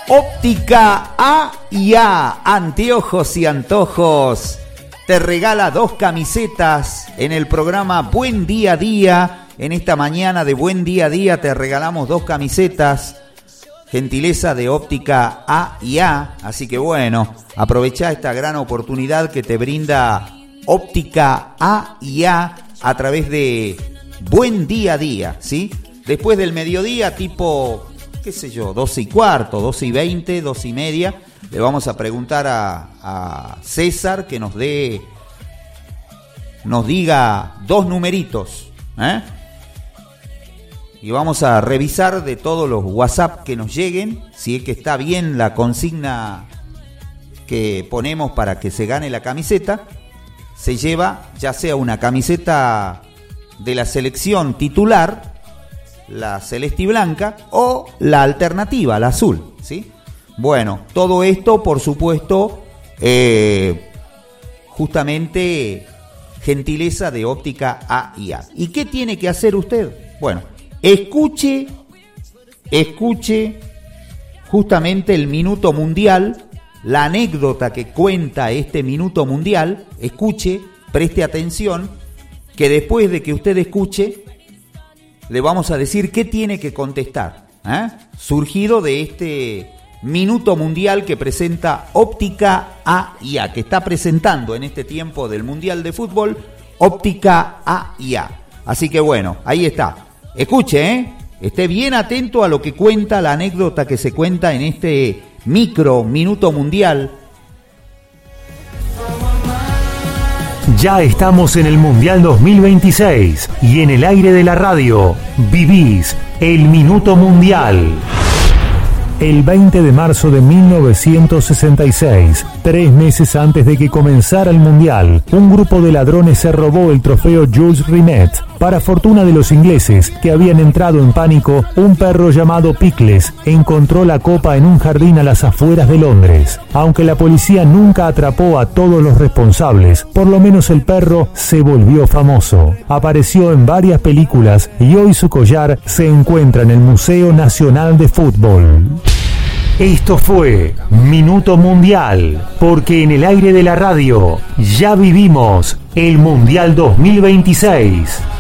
Óptica A&A, anteojos y antojos, te regala 2 camisetas en el programa Buen Día a Día. En esta mañana de Buen Día a Día te regalamos 2 camisetas, gentileza de Óptica A&A. Así que bueno, aprovecha esta gran oportunidad que te brinda Óptica A&A a través de Buen Día a Día, ¿sí? Después del mediodía, tipo, qué sé yo, 12:15, 12:20, 12:30, le vamos a preguntar a César que nos diga 2 numeritos, y vamos a revisar de todos los WhatsApp que nos lleguen, si es que está bien la consigna que ponemos para que se gane la camiseta. Se lleva ya sea una camiseta de la selección titular, la celeste y blanca, o la alternativa, la azul, ¿sí? Bueno, todo esto, por supuesto, justamente gentileza de Óptica A&A. ¿Y qué tiene que hacer usted? Bueno, escuche justamente el Minuto Mundial, la anécdota que cuenta este Minuto Mundial. Escuche, preste atención, que después de que usted escuche, le vamos a decir qué tiene que contestar, surgido de este Minuto Mundial que presenta Óptica A&A, que está presentando en este tiempo del Mundial de Fútbol Óptica A&A. Así que bueno, ahí está. Escuche, esté bien atento a lo que cuenta, la anécdota que se cuenta en este Minuto Mundial. Ya estamos en el Mundial 2026 y en el aire de la radio vivís el Minuto Mundial. El 20 de marzo de 1966, 3 meses antes de que comenzara el Mundial, un grupo de ladrones se robó el trofeo Jules Rimet. Para fortuna de los ingleses, que habían entrado en pánico, un perro llamado Pickles encontró la copa en un jardín a las afueras de Londres. Aunque la policía nunca atrapó a todos los responsables, por lo menos el perro se volvió famoso. Apareció en varias películas y hoy su collar se encuentra en el Museo Nacional de Fútbol. Esto fue Minuto Mundial, porque en el aire de la radio ya vivimos el Mundial 2026.